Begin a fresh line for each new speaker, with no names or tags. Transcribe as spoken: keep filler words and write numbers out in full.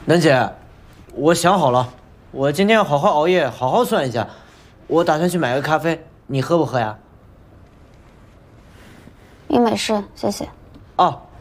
楠姐，我想好了，我今天要好好熬夜，好好算一下。我打算去买个咖啡，你喝不喝呀？
你没事，谢谢。
哦，